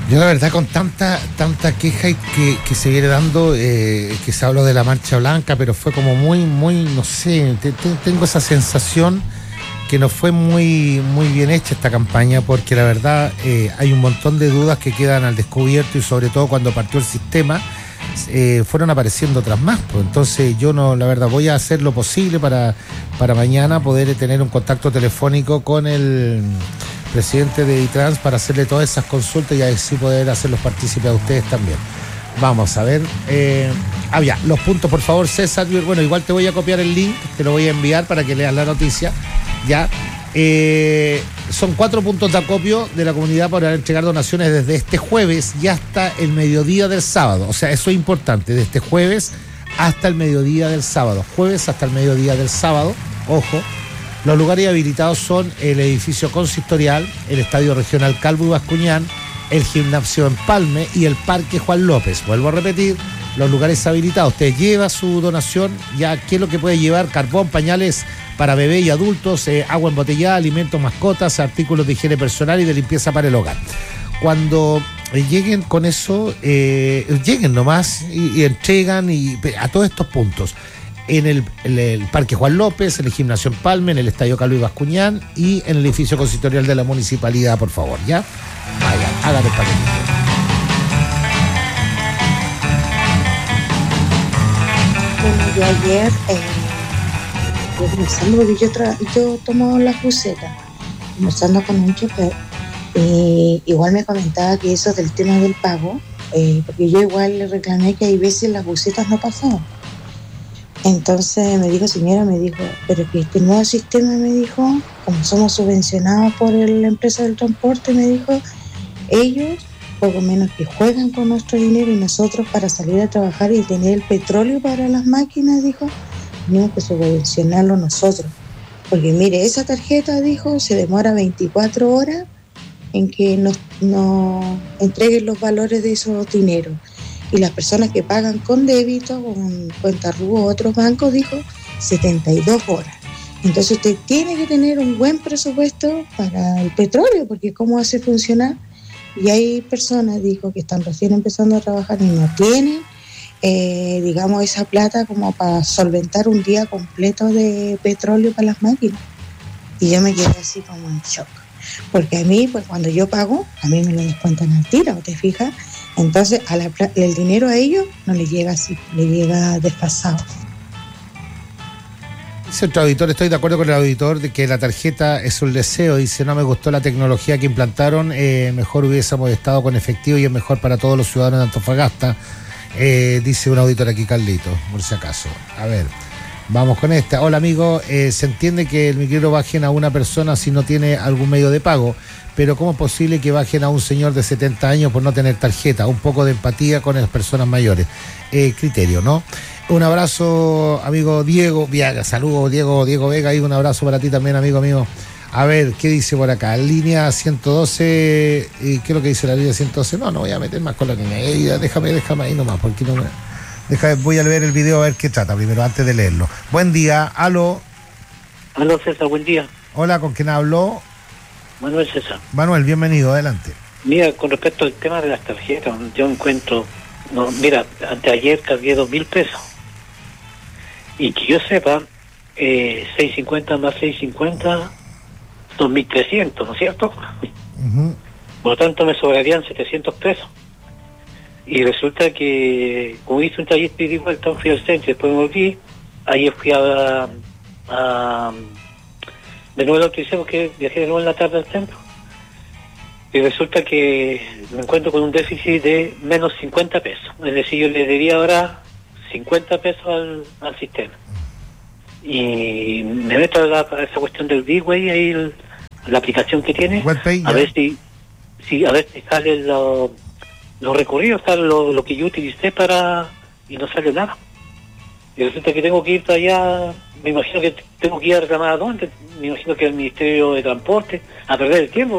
Yo la verdad con tanta queja que se viene dando, que se habló de la Marcha Blanca, pero fue como muy, no sé, tengo esa sensación que no fue muy bien hecha esta campaña, porque la verdad hay un montón de dudas que quedan al descubierto y sobre todo cuando partió el sistema fueron apareciendo otras más. Pues entonces yo no, la verdad voy a hacer lo posible para mañana poder tener un contacto telefónico con el presidente de Itrans para hacerle todas esas consultas y así poder hacerlos partícipes a ustedes también. Vamos a ver. Ya, los puntos, por favor, César. Bueno, igual te voy a copiar el link, te lo voy a enviar para que leas la noticia. Ya. Son 4 puntos de acopio de la comunidad para entregar donaciones desde este jueves y hasta el mediodía del sábado. O sea, eso es importante, de este jueves hasta el mediodía del sábado. Jueves hasta el mediodía del sábado, ojo. Los lugares habilitados son el edificio consistorial, el Estadio Regional Calvo y Bascuñán, el gimnasio Empalme y el Parque Juan López. Vuelvo a repetir, los lugares habilitados. Usted lleva su donación, ya qué es lo que puede llevar: carbón, pañales para bebé y adultos, agua embotellada, alimentos, mascotas, artículos de higiene personal y de limpieza para el hogar. Cuando lleguen con eso, lleguen nomás y entregan a todos estos puntos. En el Parque Juan López, en el gimnasio Empalme, en el Estadio Calvo y Bascuñán y en el edificio consistorial de la municipalidad, por favor, ¿ya? Vayan, hagan el paquete. Bueno, yo ayer, conversando, porque yo tomo la buseta, conversando con un chofer, igual me comentaba que eso del tema del pago, porque yo igual le reclamé que hay veces las busetas no pasaban. Entonces me dijo, señora, pero que este nuevo sistema, me dijo, como somos subvencionados por la empresa del transporte, me dijo, ellos poco menos que juegan con nuestro dinero y nosotros para salir a trabajar y tener el petróleo para las máquinas, dijo, tenemos que subvencionarlo nosotros. Porque mire, esa tarjeta, dijo, se demora 24 horas en que nos entreguen los valores de esos dineros. Y las personas que pagan con débito, con cuenta RU o otros bancos, dijo, 72 horas. Entonces usted tiene que tener un buen presupuesto para el petróleo, porque cómo hace funcionar. Y hay personas, dijo, que están recién empezando a trabajar y no tienen, digamos, esa plata como para solventar un día completo de petróleo para las máquinas. Y yo me quedé así como en shock. Porque a mí, pues cuando yo pago, a mí me lo descuentan al tiro, ¿te fijas? Entonces, el dinero a ellos no les llega así, le llega desfasado. Dice otro auditor, estoy de acuerdo con el auditor de que la tarjeta es un deseo. Dice, no me gustó la tecnología que implantaron, mejor hubiésemos estado con efectivo y es mejor para todos los ciudadanos de Antofagasta. Dice un auditor aquí, Carlito, por si acaso. A ver, vamos con esta. Hola, amigo, se entiende que el micro bajen a una persona si no tiene algún medio de pago, pero ¿cómo es posible que bajen a un señor de 70 años por no tener tarjeta? Un poco de empatía con las personas mayores. Criterio, ¿no? Un abrazo, amigo Diego Viaga. Saludos, Diego Vega, y un abrazo para ti también, amigo mío. A ver, ¿qué dice por acá? Línea 112, ¿qué es lo que dice la línea 112? No voy a meter más con la línea. Déjame ahí nomás, porque no me... voy a ver el video a ver qué trata primero, antes de leerlo. Buen día, aló. Aló, César, buen día. Hola, ¿con quién hablo? Manuel César. Manuel, bienvenido, adelante. Mira, con respecto al tema de las tarjetas, yo encuentro, anteayer cargué 2.000 pesos. Y que yo sepa, 650 más 650 son 1.300, ¿no es cierto? Uh-huh. Por lo tanto, me sobrarían 700 pesos. Y resulta que, como hice un taller de vuelta, fui al centro y después me volví, ayer fui de nuevo lo utilicé porque viajé de nuevo en la tarde al centro. Y resulta que me encuentro con un déficit de menos 50 pesos. Es decir, yo le debía ahora 50 pesos al sistema. Y me meto a esa cuestión del Bigway, ahí la aplicación que tiene, a ver si sale los recorridos, sale lo que yo utilicé y no sale nada. Y resulta que tengo que ir para allá, me imagino que tengo que ir a reclamar a dónde, me imagino que al Ministerio de Transporte, a perder el tiempo.